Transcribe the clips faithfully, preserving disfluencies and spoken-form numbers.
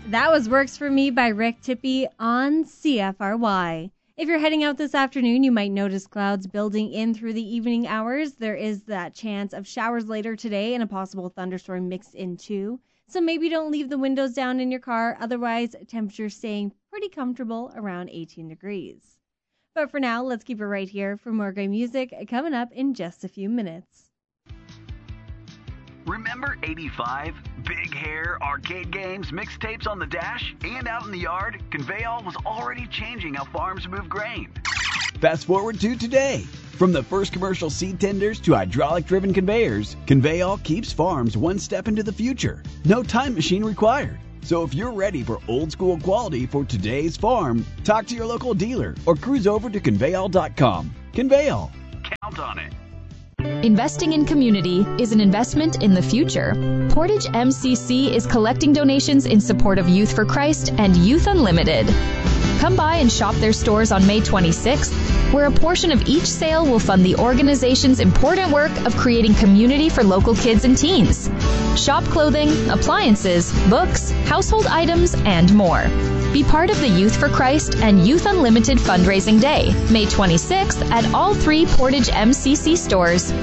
That was Works For Me by Rick Tippy on C F R Y. If you're heading out this afternoon, you might notice clouds building in through the evening hours. There is that chance of showers later today and a possible thunderstorm mixed in too. So maybe don't leave the windows down in your car. Otherwise, temperatures staying pretty comfortable around eighteen degrees. But for now, let's keep it right here for more great music coming up in just a few minutes. Remember eighty-five? Big hair, arcade games, mixtapes on the dash, and out in the yard? Conveyall was already changing how farms move grain. Fast forward to today. From the first commercial seed tenders to hydraulic-driven conveyors, Conveyall keeps farms one step into the future. No time machine required. So if you're ready for old-school quality for today's farm, talk to your local dealer or cruise over to conveyall dot com. Conveyall. Count on it. Investing in community is an investment in the future. Portage M C C is collecting donations in support of Youth for Christ and Youth Unlimited. Come by and shop their stores on May twenty-sixth, where a portion of each sale will fund the organization's important work of creating community for local kids and teens. Shop clothing, appliances, books, household items, and more. Be part of the Youth for Christ and Youth Unlimited Fundraising Day, May twenty-sixth at all three Portage M C C stores.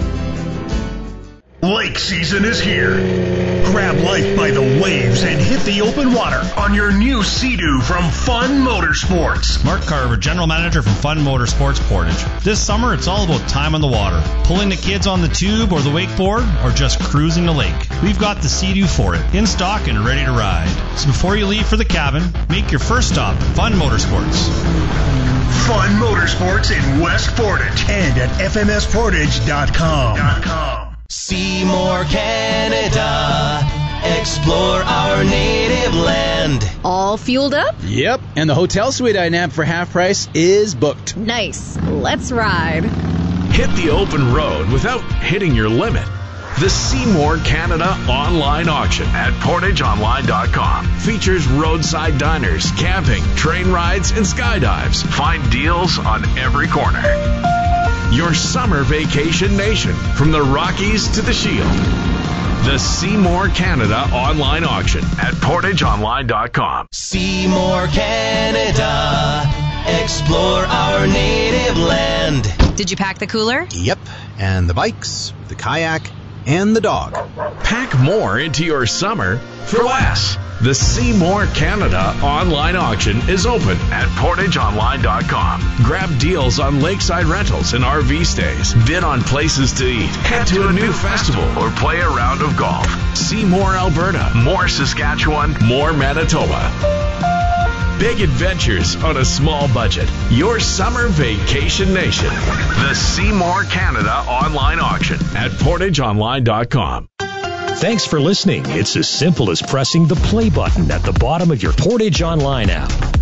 Lake season is here. Grab life by the waves and hit the open water on your new Sea-Doo from Fun Motorsports. Mark Carver, General Manager from Fun Motorsports Portage. This summer, it's all about time on the water. Pulling the kids on the tube or the wakeboard, or just cruising the lake. We've got the Sea-Doo for it, in stock and ready to ride. So before you leave for the cabin, make your first stop at Fun Motorsports. Fun Motorsports in West Portage and at f m s portage dot com. Seymour, Canada. Explore our native land. All fueled up? Yep, and the hotel suite I nabbed for half price is booked. Nice. Let's ride. Hit the open road without hitting your limit. The Seymour Canada online auction at portage online dot com features roadside diners, camping, train rides, and skydives. Find deals on every corner. Your summer vacation nation, from the Rockies to the Shield. The Seymour Canada online auction at portage online dot com. Seymour, Canada. Explore our native land. Did you pack the cooler? Yep, and the bikes, the kayak, and the dog. Pack more into your summer for less. The Seymour Canada online auction is open at portage online dot com. Grab deals on lakeside rentals and R V stays. Bid on places to eat. Head to a new festival or play a round of golf. See more Alberta, more Saskatchewan, more Manitoba. Big adventures on a small budget. Your summer vacation nation. The Seymour Canada online auction at portage online dot com. Thanks for listening. It's as simple as pressing the play button at the bottom of your Portage Online app.